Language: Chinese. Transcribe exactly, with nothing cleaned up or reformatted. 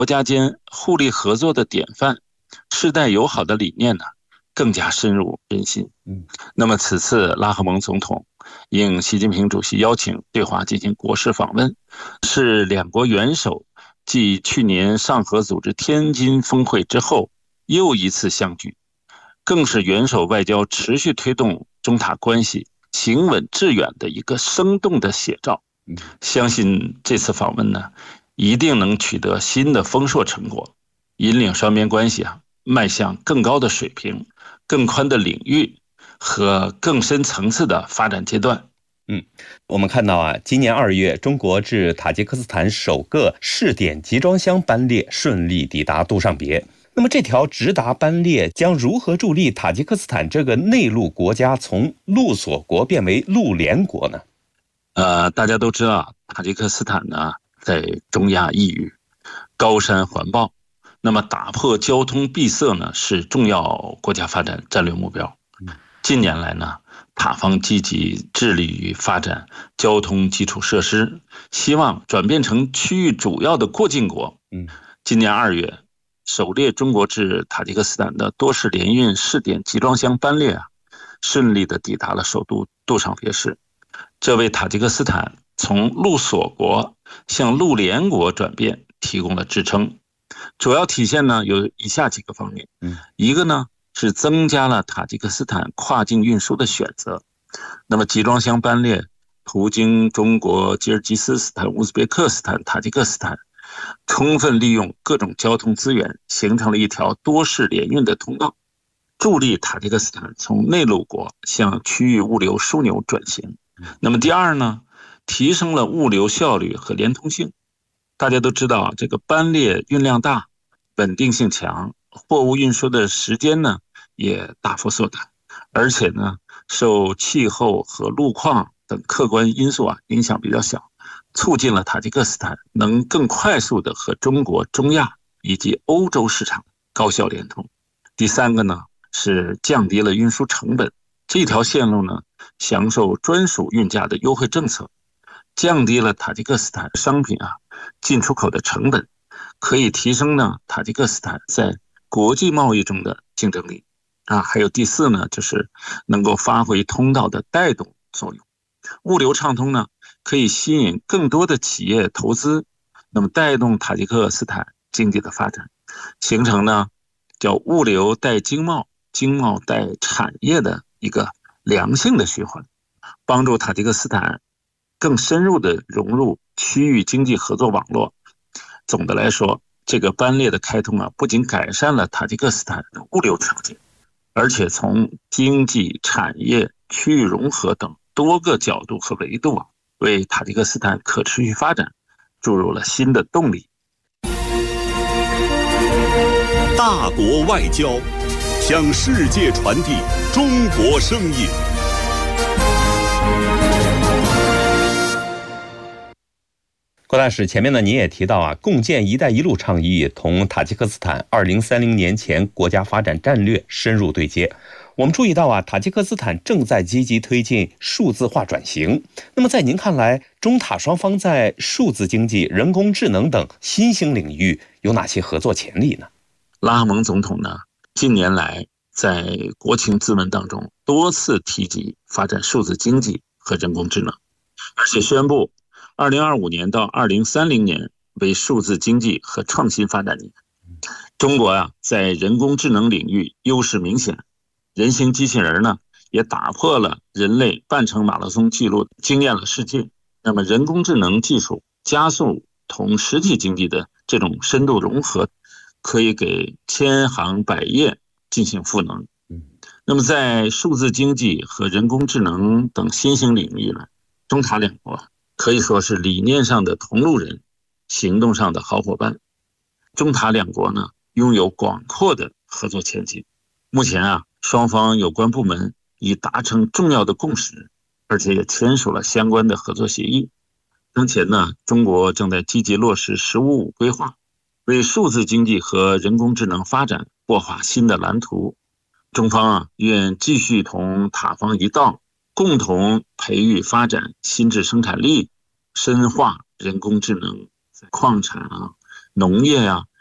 国家间互利合作的典范，世代友好的理念呢，更加深入人心。 嗯， 那么此次拉赫蒙总统应习近平主席邀请对华进行国事访问，是两国元首继去年上合组织天津峰会之后又一次相聚，更是元首外交持续推动中塔关系行稳致远的一个生动的写照。相信这次访问呢，一定能取得新的丰硕成果，引领双边关系啊迈向更高的水平、更宽的领域和更深层次的发展阶段。 嗯，我们看到啊，今年二月，中国至塔吉克斯坦首个试点集装箱班列顺利抵达杜尚别。那么这条直达班列将如何助力塔吉克斯坦这个内陆国家从陆锁国变为陆联国呢？ 呃，大家都知道，塔吉克斯坦呢在中亚一隅，高山环抱，那么打破交通闭塞呢是重要国家发展战略目标。近年来呢，塔方积极致力于发展交通基础设施，希望转变成区域主要的过境国。 嗯， 今年二月，首列中国至塔吉克斯坦的多式联运试点集装箱班列啊，顺利的抵达了首都杜尚别市。这为塔吉克斯坦从陆锁国向陆联国转变提供了支撑。主要体现呢有以下几个方面。一个呢是增加了塔吉克斯坦跨境运输的选择。那么集装箱班列途经中国、吉尔吉斯斯坦、乌兹别克斯坦、塔吉克斯坦，充分利用各种交通资源，形成了一条多式联运的通道，助力塔吉克斯坦从内陆国向区域物流枢纽转型。那么第二呢，提升了物流效率和连通性。大家都知道，这个班列运量大，稳定性强，货物运输的时间呢也大幅缩短，而且呢受气候和路况等客观因素啊影响比较小，促进了塔吉克斯坦能更快速的和中国、中亚以及欧洲市场高效连通。第三个呢是降低了运输成本，这条线路呢享受专属运价的优惠政策，降低了塔吉克斯坦商品啊进出口的成本，可以提升呢塔吉克斯坦在国际贸易中的竞争力啊。还有第四呢，就是能够发挥通道的带动作用。物流畅通呢，可以吸引更多的企业投资，那么带动塔吉克斯坦经济的发展，形成呢叫物流带经贸、经贸带产业的一个良性的循环，帮助塔吉克斯坦更深入的融入区域经济合作网络。总的来说，这个班列的开通啊，不仅改善了塔吉克斯坦的物流条件，而且从经济、产业、区域融合等多个角度和维度啊，为塔吉克斯坦可持续发展注入了新的动力。 大国外交，向世界传递中国声音。 郭大使，前面呢你也提到啊，共建“一带一路”倡议同塔吉克斯坦二零三零年前国家发展战略深入对接。我们注意到啊，塔吉克斯坦正在积极推进数字化转型。那么在您看来，中塔双方在数字经济、人工智能等新兴领域有哪些合作潜力呢？ 拉赫蒙总统呢，近年来在国情咨文当中多次提及发展数字经济和人工智能，而且宣布二零二五年到二零三零年为数字经济和创新发展年。中国啊，在人工智能领域优势明显，人形机器人呢也打破了人类半程马拉松记录，惊艳了世界。那么人工智能技术加速同实体经济的这种深度融合，可以给千行百业进行赋能。那么在数字经济和人工智能等新兴领域呢，中塔两国可以说是理念上的同路人，行动上的好伙伴。中塔两国呢，拥有广阔的合作前景。目前啊，双方有关部门已达成重要的共识，而且也签署了相关的合作协议。当前呢，中国正在积极落实“十五五”规划，为数字经济和人工智能发展擘画新的蓝图。中方啊，愿继续同塔方一道，共同培育发展新质生产力，深化人工智能在矿产啊、 农业呀、